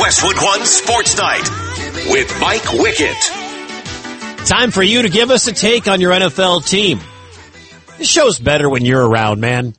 Westwood One Sports Night with Mike Wickett. Time for you to give us a take on your NFL team. This show's better when you're around, man.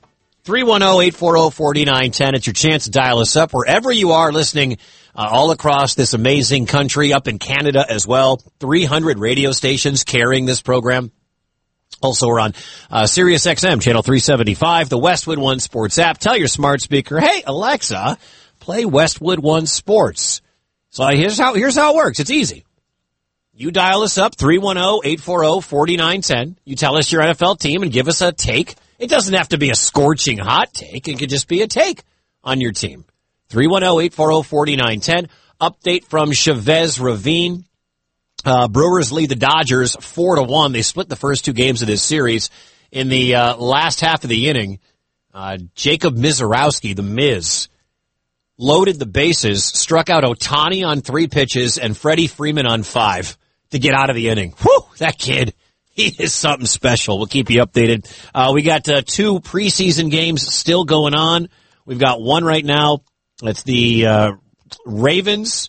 310-840-4910. It's your chance to dial us up wherever you are listening all across this amazing country, up in Canada as well. 300 radio stations carrying this program. Also, we're on Sirius XM, channel 375, the Westwood One Sports app. Tell your smart speaker, hey, Alexa, play Westwood One Sports. So here's how it works. It's easy. You dial us up, 310-840-4910. You tell us your NFL team and give us a take. It doesn't have to be a scorching hot take. It could just be a take on your team. 310-840-4910. Update from Chavez Ravine. Brewers lead the Dodgers 4-1. They split the first two games of this series. In the last half of the inning, Jacob Mizorowski, the Miz, loaded the bases, struck out Ohtani on 3 pitches and Freddie Freeman on 5 to get out of the inning. Whew, that kid, he is something special. We'll keep you updated. We got 2 preseason games still going on. We've got one right now. It's the Ravens.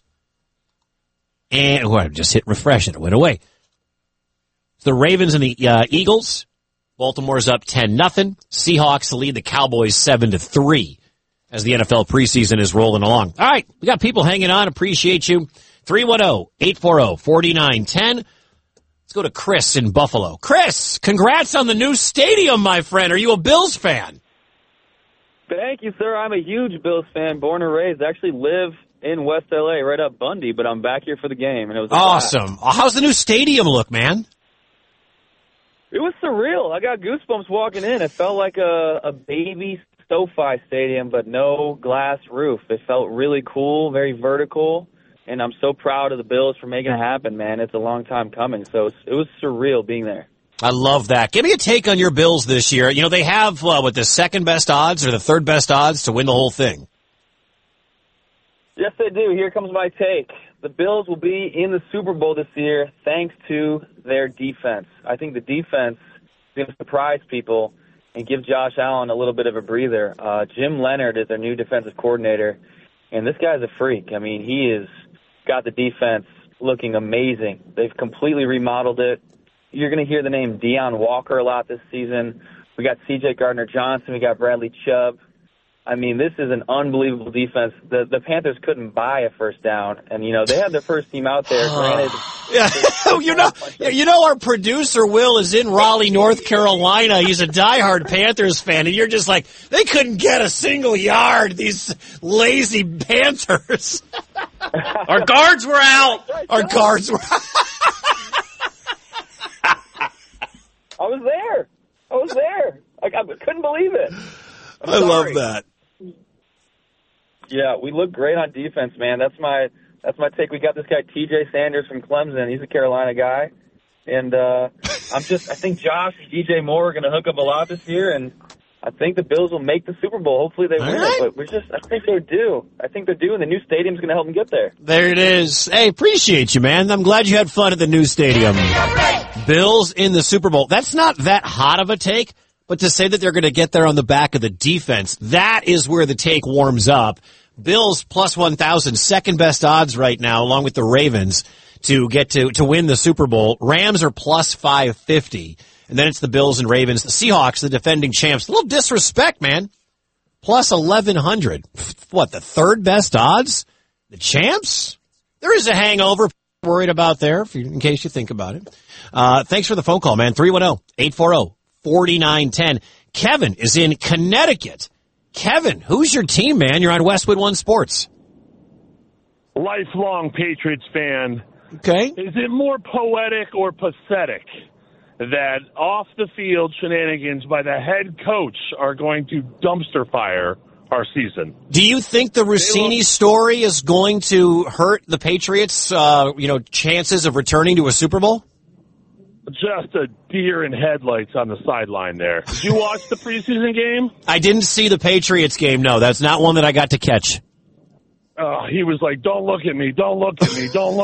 And I just hit refresh and it went away. It's the Ravens and the Eagles. Baltimore's up 10-0. Seahawks lead the Cowboys 7-3 as the NFL preseason is rolling along. All right, we got people hanging on. Appreciate you. 310-840-4910. Let's go to Chris in Buffalo. Chris, congrats on the new stadium, my friend. Are you a Bills fan? Thank you, sir. I'm a huge Bills fan, born and raised. I actually live in West L.A., right up Bundy, but I'm back here for the game. And it was awesome. How's the new stadium look, man? It was surreal. I got goosebumps walking in. It felt like a baby SoFi stadium, but no glass roof. It felt really cool, very vertical, and I'm so proud of the Bills for making it happen, man. It's a long time coming, so it was surreal being there. I love that. Give me a take on your Bills this year. You know, they have, the second best odds or the third best odds to win the whole thing. Yes, they do. Here comes my take. The Bills will be in the Super Bowl this year thanks to their defense. I think the defense is going to surprise people and give Josh Allen a little bit of a breather. Jim Leonard is their new defensive coordinator, and this guy's a freak. I mean, he has got the defense looking amazing. They've completely remodeled it. You're going to hear the name Deion Walker a lot this season. We got C.J. Gardner-Johnson. We got Bradley Chubb. I mean, this is an unbelievable defense. The Panthers couldn't buy a first down, and they had their first team out there. Granted, our producer Will is in Raleigh, North Carolina. He's a diehard Panthers fan, and you're just like, they couldn't get a single yard. These lazy Panthers. Our guards were out. Our guards were out. I was there. I couldn't believe it. I love that. Yeah, we look great on defense, man. That's my take. We got this guy TJ Sanders from Clemson. He's a Carolina guy, and I think Josh and DJ Moore are going to hook up a lot this year, and I think the Bills will make the Super Bowl. Hopefully they win it, but I think they're due. And the new stadium's going to help them get there. There it is. Hey, appreciate you, man. I'm glad you had fun at the new stadium. Bills in the Super Bowl. That's not that hot of a take. But to say that they're going to get there on the back of the defense, that is where the take warms up. Bills plus 1,000, second best odds right now, along with the Ravens, to get to win the Super Bowl. Rams are plus 550. And then it's the Bills and Ravens. The Seahawks, the defending champs. A little disrespect, man. Plus 1,100. What, the third best odds? The champs? There is a hangover worried about there, in case you think about it. Thanks for the phone call, man. 310-840-4910. Kevin is in Connecticut. Kevin, who's your team, man? You're on Westwood One Sports. Lifelong Patriots fan. Okay. Is it more poetic or pathetic that off-the-field shenanigans by the head coach are going to dumpster fire our season? Do you think the Rossini story is going to hurt the Patriots' chances of returning to a Super Bowl? Just a deer in headlights on the sideline there. Did you watch the preseason game? I didn't see the Patriots game, no. That's not one that I got to catch. He was like, don't look at me, don't look at me, don't look